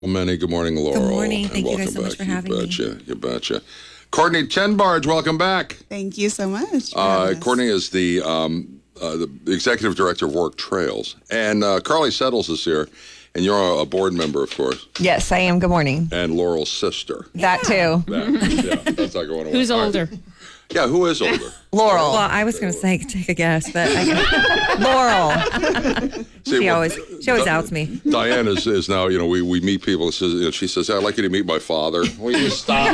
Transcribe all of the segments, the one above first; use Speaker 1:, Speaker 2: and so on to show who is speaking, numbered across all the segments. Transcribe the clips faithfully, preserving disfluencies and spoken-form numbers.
Speaker 1: Many, good morning, Laurel.
Speaker 2: Good morning. Thank you guys so
Speaker 1: back.
Speaker 2: much for having
Speaker 1: you
Speaker 2: me.
Speaker 1: betcha, me. You betcha. Courtney Tenbarge, welcome back.
Speaker 3: Thank you so much.
Speaker 1: Uh, Courtney is the um, uh, the executive director of Work Trails. And uh, Carly Settles is here. And you're a board member, of course.
Speaker 4: Yes, I am. Good morning.
Speaker 1: And Laurel's sister.
Speaker 4: That too.
Speaker 1: That, yeah, that's not going away.
Speaker 5: Who's older?
Speaker 1: Right. Yeah, who is older?
Speaker 4: Laurel.
Speaker 2: Well, I was going to say take a guess, but I
Speaker 4: Laurel.
Speaker 1: See,
Speaker 2: she
Speaker 1: well,
Speaker 2: always she always
Speaker 1: Di-
Speaker 2: outs me.
Speaker 1: Diane is, is now, you know, we, we meet people. And says, you know, she says, I'd like you to meet my father. Will you stop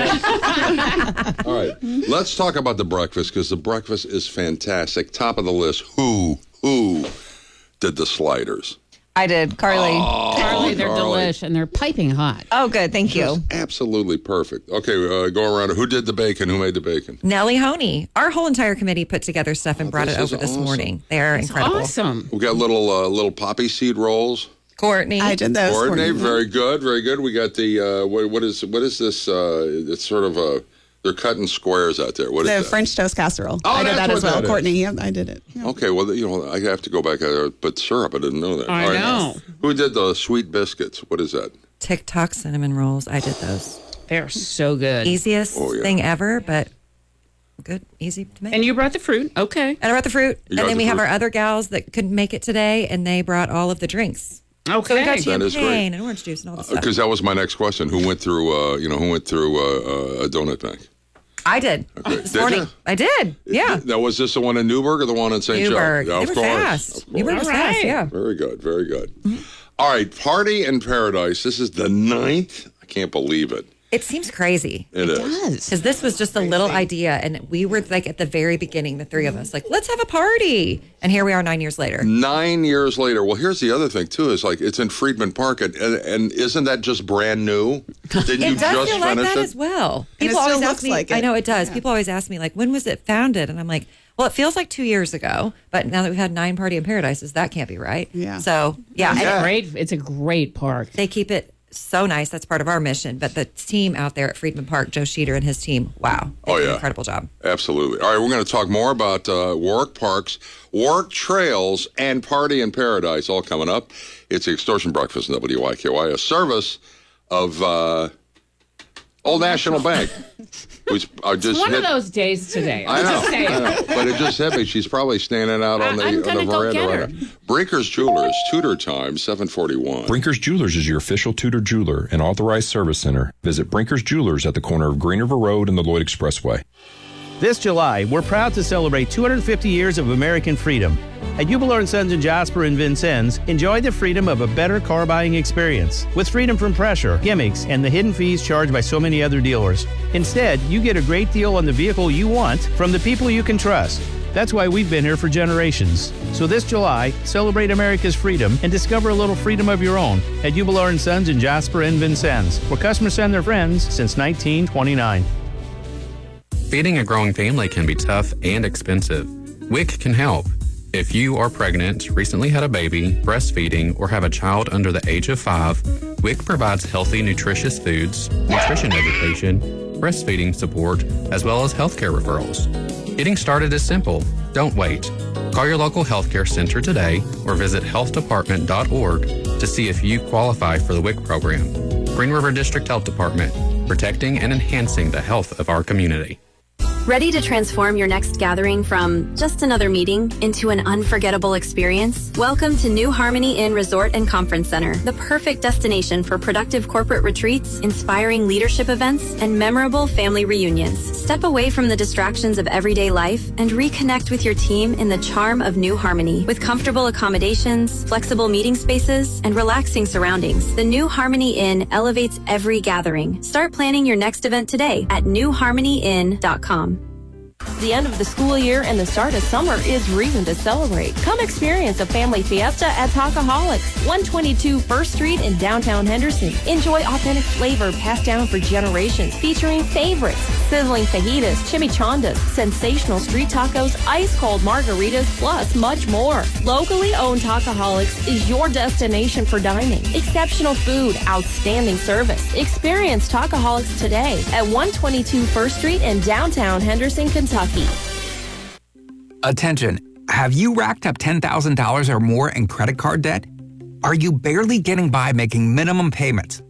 Speaker 1: it? All right. Let's talk about the breakfast because the breakfast is fantastic. Top of the list. Who, who did the sliders?
Speaker 4: I did. Carly.
Speaker 1: Oh,
Speaker 5: Carly, they're
Speaker 1: Carly.
Speaker 5: delish and they're piping hot.
Speaker 4: Oh, good. Thank you.
Speaker 1: Just absolutely perfect. Okay, uh, go around. Who did the bacon? Who made the bacon?
Speaker 2: Nellie Honey. Our whole entire committee put together stuff and
Speaker 1: Oh,
Speaker 2: brought
Speaker 1: this
Speaker 2: it
Speaker 1: is
Speaker 2: over this
Speaker 1: awesome.
Speaker 2: morning. They are
Speaker 5: It's
Speaker 2: incredible.
Speaker 5: awesome.
Speaker 1: We got little uh, little poppy seed rolls.
Speaker 2: Courtney.
Speaker 3: I did those.
Speaker 1: Courtney,
Speaker 3: for you.
Speaker 1: very good, very good. We got the uh, what, what is what is this? Uh, it's sort of a they're cutting squares out there. What is
Speaker 3: The
Speaker 1: that?
Speaker 3: French toast casserole.
Speaker 1: Oh,
Speaker 3: I did
Speaker 1: that's
Speaker 3: that
Speaker 1: what
Speaker 3: as well.
Speaker 1: that is.
Speaker 3: Courtney, yep, I did it. Yep.
Speaker 1: Okay, well, you know, I have to go back there. But syrup, I didn't know that.
Speaker 5: I
Speaker 1: All right.
Speaker 5: know.
Speaker 1: Who did the sweet biscuits? What is that?
Speaker 2: TikTok cinnamon rolls. I did those.
Speaker 5: They're so good.
Speaker 2: Easiest
Speaker 1: Oh, yeah.
Speaker 2: thing ever, but good, easy to make.
Speaker 5: And you brought the fruit. Okay.
Speaker 2: And I brought the fruit.
Speaker 1: You
Speaker 2: And
Speaker 1: got
Speaker 2: then
Speaker 1: the
Speaker 2: we have
Speaker 1: fruit.
Speaker 2: our other gals that couldn't make it today, and they brought all of the drinks.
Speaker 5: Okay.
Speaker 2: So we got
Speaker 1: That is great.
Speaker 2: champagne and orange juice and all this stuff.
Speaker 1: Because that was my next question. Who went through? Uh, you know, who went through uh, uh, a donut bank?
Speaker 2: I did.
Speaker 1: Okay.
Speaker 2: This
Speaker 1: Did
Speaker 2: morning.
Speaker 1: you?
Speaker 2: I did. Yeah.
Speaker 1: Now, was this the one in Newburgh or the one in Saint Joe?
Speaker 2: Newburgh.
Speaker 1: Yeah,
Speaker 2: They
Speaker 1: of
Speaker 2: were
Speaker 1: course.
Speaker 2: fast.
Speaker 1: Of course.
Speaker 2: Newburgh was
Speaker 5: All
Speaker 2: fast,
Speaker 5: right.
Speaker 2: yeah.
Speaker 1: Very good, very good. All right, Party in Paradise. This is the ninth. I can't believe it.
Speaker 2: It seems crazy.
Speaker 1: It is.
Speaker 5: Does.
Speaker 2: Because this was just a little idea, and we were like at the very beginning, the three of us, like, let's have a party. And here we are nine years later.
Speaker 1: Nine years later. Well, here's the other thing, too, is like it's in Friedman Park, and, and, and isn't that just brand new? Didn't you
Speaker 2: It does
Speaker 1: just
Speaker 2: feel like
Speaker 1: finish
Speaker 2: that
Speaker 1: it?
Speaker 2: as well.
Speaker 3: And it
Speaker 2: People always
Speaker 3: still
Speaker 2: ask
Speaker 3: looks
Speaker 2: me,
Speaker 3: like
Speaker 2: I
Speaker 3: it.
Speaker 2: know it does.
Speaker 3: Yeah.
Speaker 2: People always ask me, like, when was it founded? And I'm like, well, it feels like two years ago, but now that we've had nine Party in Paradises, that can't be right.
Speaker 3: Yeah.
Speaker 2: So, yeah.
Speaker 5: It's
Speaker 2: and
Speaker 5: a great. It's a great park.
Speaker 2: they keep it so nice. That's part of our mission. But the team out there at Friedman Park, Joe Sheeter and his team, wow. They
Speaker 1: Oh,
Speaker 2: did an
Speaker 1: yeah.
Speaker 2: incredible job.
Speaker 1: Absolutely. All right, we're going to talk more about uh, Warwick Parks, Warwick Trails, and Party in Paradise all coming up. It's the Extortion Breakfast in W Y K Y, a service of uh, Old National Bank. Which I just
Speaker 5: One
Speaker 1: hit,
Speaker 5: of those days today.
Speaker 1: I
Speaker 5: I'm
Speaker 1: know,
Speaker 5: just saying.
Speaker 1: I know, but it just hit me. She's probably standing out on the,
Speaker 5: I- I'm
Speaker 1: on the
Speaker 5: gonna go
Speaker 1: veranda
Speaker 5: get
Speaker 1: right
Speaker 5: her.
Speaker 1: now. Brinker's Jewelers, Tudor Time, seven forty-one.
Speaker 6: Brinkers Jewelers is your official Tudor jeweler and authorized service center. Visit Brinkers Jewelers at the corner of Green River Road and the Lloyd Expressway.
Speaker 7: This July, we're proud to celebrate two hundred fifty years of American freedom. At Ubler and Sons in Jasper and Vincennes, enjoy the freedom of a better car buying experience with freedom from pressure, gimmicks, and the hidden fees charged by so many other dealers. Instead, you get a great deal on the vehicle you want from the people you can trust. That's why we've been here for generations. So this July, celebrate America's freedom and discover a little freedom of your own at Ubler and Sons in Jasper and Vincennes, where customers send their friends since nineteen twenty-nine.
Speaker 8: Feeding a growing family can be tough and expensive. W I C can help. If you are pregnant, recently had a baby, breastfeeding, or have a child under the age of five, W I C provides healthy, nutritious foods, nutrition education, breastfeeding support, as well as healthcare referrals. Getting started is simple. Don't wait. Call your local healthcare center today or visit health department dot org to see if you qualify for the W I C program. Green River District Health Department, protecting and enhancing the health of our community.
Speaker 9: Ready to transform your next gathering from just another meeting into an unforgettable experience? Welcome to New Harmony Inn Resort and Conference Center, the perfect destination for productive corporate retreats, inspiring leadership events, and memorable family reunions. Step away from the distractions of everyday life and reconnect with your team in the charm of New Harmony. With comfortable accommodations, flexible meeting spaces, and relaxing surroundings, the New Harmony Inn elevates every gathering. Start planning your next event today at new harmony inn dot com.
Speaker 10: The end of the school year and the start of summer is reason to celebrate. Come experience a family fiesta at Talkaholics, one twenty-two First Street in downtown Henderson. Enjoy authentic flavor passed down for generations, featuring favorites, sizzling fajitas, chimichangas, sensational street tacos, ice-cold margaritas, plus much more. Locally owned Talkaholics is your destination for dining. Exceptional food, outstanding service. Experience Talkaholics today at one twenty-two First Street in downtown Henderson, Kentucky.
Speaker 11: Attention, have you racked up ten thousand dollars or more in credit card debt? Are you barely getting by making minimum payments?